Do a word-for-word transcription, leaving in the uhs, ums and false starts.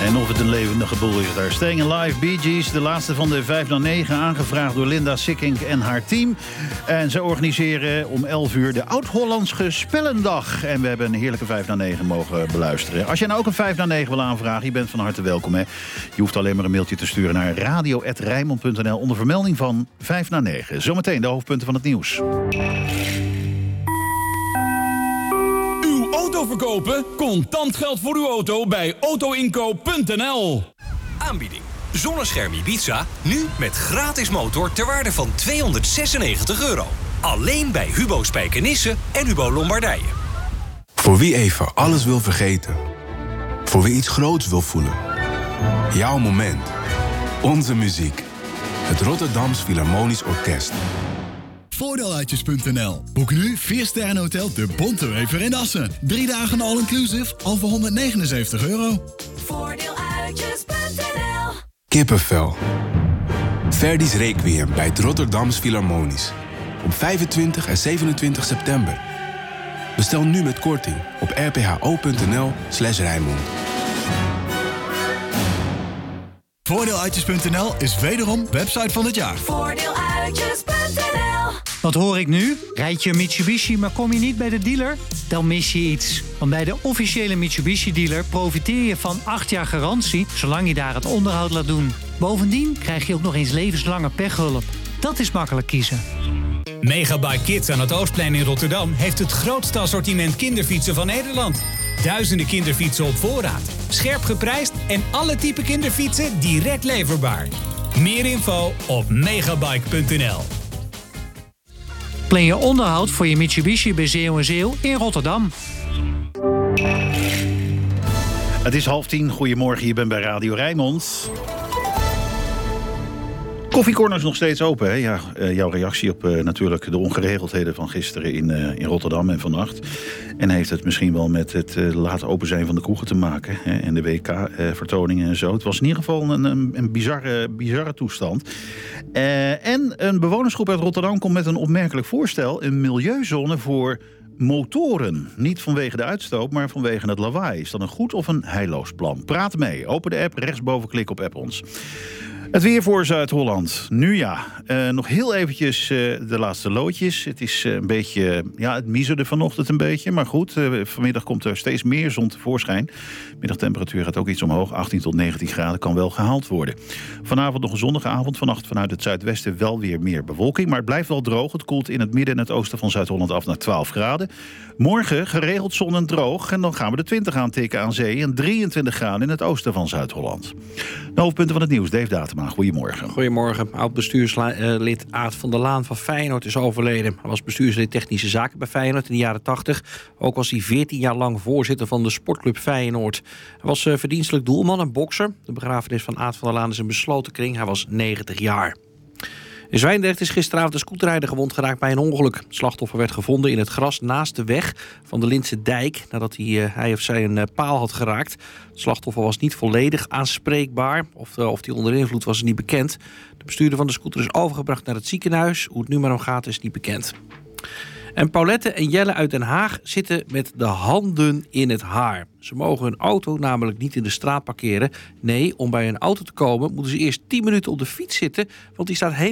En of het een levendige boel is daar. Staying Alive, Bee Gees, de laatste van de vijf na negen... aangevraagd door Linda Sikkink en haar team. En ze organiseren om elf uur de Oud-Hollandse Spellendag. En we hebben een heerlijke vijf na negen mogen beluisteren. Als je nou ook een vijf na negen wil aanvragen, je bent van harte welkom. Hè? Je hoeft alleen maar een mailtje te sturen naar radio at rijnmond punt n l... onder vermelding van vijf na negen. Zometeen de hoofdpunten van het nieuws. Auto verkopen? Contant geld voor uw auto bij auto inkoop punt n l. Aanbieding. Zonnescherm Ibiza, nu met gratis motor ter waarde van tweehonderdzesennegentig euro. Alleen bij Hubo Spijkenisse en Hubo Lombardije. Voor wie even alles wil vergeten. Voor wie iets groots wil voelen. Jouw moment. Onze muziek. Het Rotterdams Philharmonisch Orkest. Voordeeluitjes punt n l. Boek nu vier sterren hotel De Bontewever in Assen. Drie dagen all-inclusive al voor honderdnegenenzeventig euro. Voordeeluitjes punt n l. Kippenvel. Verdi's Requiem bij het Rotterdams Philharmonisch. Op vijfentwintig en zevenentwintig september. Bestel nu met korting op r p h o punt n l slash Rijnmond. Voordeeluitjes punt n l is wederom website van het jaar. Voordeeluitjes punt n l. Wat hoor ik nu? Rijd je een Mitsubishi, maar kom je niet bij de dealer? Dan mis je iets. Want bij de officiële Mitsubishi-dealer profiteer je van acht jaar garantie... zolang je daar het onderhoud laat doen. Bovendien krijg je ook nog eens levenslange pechhulp. Dat is makkelijk kiezen. Megabike Kids aan het Oostplein in Rotterdam heeft het grootste assortiment kinderfietsen van Nederland. Duizenden kinderfietsen op voorraad. Scherp geprijsd en alle type kinderfietsen direct leverbaar. Meer info op megabike punt n l. Plan je onderhoud voor je Mitsubishi bij Zeeuw en Zeeuw in Rotterdam. Het is half tien. Goedemorgen, je bent bij Radio Rijnmond. Koffiecorner is nog steeds open. Hè? Ja, uh, jouw reactie op uh, natuurlijk de ongeregeldheden van gisteren in, uh, in Rotterdam en vannacht. En heeft het misschien wel met het uh, laten open zijn van de kroegen te maken. Hè? En de W K-vertoningen uh, en zo. Het was in ieder geval een, een, een bizarre, bizarre toestand. Uh, en een bewonersgroep uit Rotterdam komt met een opmerkelijk voorstel. Een milieuzone voor motoren. Niet vanwege de uitstoot, maar vanwege het lawaai. Is dat een goed of een heilloos plan? Praat mee. Open de app, rechtsboven klik op app ons. Het weer voor Zuid-Holland. Nu ja, uh, nog heel eventjes uh, de laatste loodjes. Het is uh, een beetje, ja, het miezerde vanochtend een beetje. Maar goed, uh, vanmiddag komt er steeds meer zon tevoorschijn. Middagtemperatuur gaat ook iets omhoog. achttien tot negentien graden kan wel gehaald worden. Vanavond nog een zonnige avond. Vannacht vanuit het zuidwesten wel weer meer bewolking. Maar het blijft wel droog. Het koelt in het midden en het oosten van Zuid-Holland af naar twaalf graden. Morgen geregeld zon en droog. En dan gaan we de twintig aantikken aan zee. En drieëntwintig graden in het oosten van Zuid-Holland. De hoofdpunten van het nieuws. Dave Datema. Goedemorgen. Goedemorgen. Oud-bestuurslid Aad van der Laan van Feyenoord is overleden. Hij was bestuurslid technische zaken bij Feyenoord in de jaren tachtig. Ook was hij veertien jaar lang voorzitter van de sportclub Feyenoord. Hij was verdienstelijk doelman en bokser. De begrafenis van Aad van der Laan is een besloten kring. Hij was negentig jaar. In Zwijndrecht is gisteravond een scooterrijder gewond geraakt bij een ongeluk. Het slachtoffer werd gevonden in het gras naast de weg van de Lintse dijk, nadat hij, uh, hij of zij een uh, paal had geraakt. Het slachtoffer was niet volledig aanspreekbaar. Of, uh, of hij onder invloed was, is niet bekend. De bestuurder van de scooter is overgebracht naar het ziekenhuis. Hoe het nu maar om gaat, is niet bekend. En Paulette en Jelle uit Den Haag zitten met de handen in het haar. Ze mogen hun auto namelijk niet in de straat parkeren. Nee, om bij een auto te komen moeten ze eerst tien minuten op de fiets zitten, want die staat helemaal